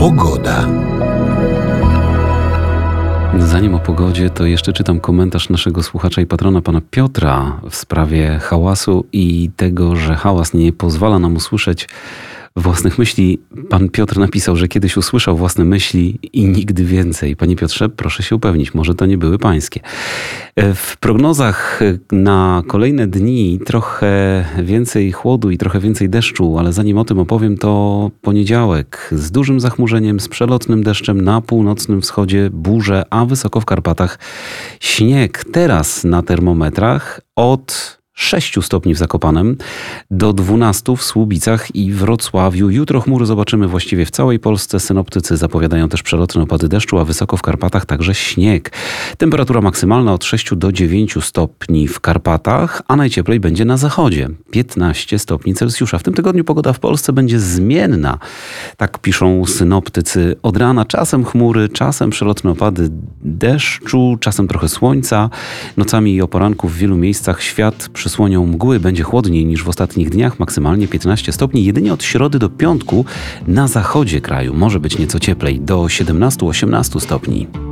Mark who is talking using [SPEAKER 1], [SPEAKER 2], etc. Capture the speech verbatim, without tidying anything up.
[SPEAKER 1] Pogoda.
[SPEAKER 2] Zanim o pogodzie, to jeszcze czytam komentarz naszego słuchacza i patrona, pana Piotra, w sprawie hałasu i tego, że hałas nie pozwala nam usłyszeć własnych myśli. Pan Piotr napisał, że kiedyś usłyszał własne myśli i nigdy więcej. Panie Piotrze, proszę się upewnić, może to nie były pańskie. W prognozach na kolejne dni trochę więcej chłodu i trochę więcej deszczu, ale zanim o tym opowiem, to poniedziałek z dużym zachmurzeniem, z przelotnym deszczem na północnym wschodzie, burze, a wysoko w Karpatach śnieg. Teraz na termometrach od sześciu stopni w Zakopanem do dwunastu w Słubicach i Wrocławiu. Jutro chmury zobaczymy właściwie w całej Polsce. Synoptycy zapowiadają też przelotne opady deszczu, a wysoko w Karpatach także śnieg. Temperatura maksymalna od sześciu do dziewięciu stopni w Karpatach, a najcieplej będzie na zachodzie. piętnaście stopni Celsjusza. W tym tygodniu pogoda w Polsce będzie zmienna. Tak piszą synoptycy. Od rana czasem chmury, czasem przelotne opady deszczu, czasem trochę słońca. Nocami i o poranku w wielu miejscach świat przysłonią mgły, będzie chłodniej niż w ostatnich dniach, maksymalnie piętnaście stopni. Jedynie od środy do piątku na zachodzie kraju może być nieco cieplej, do siedemnastu osiemnastu stopni.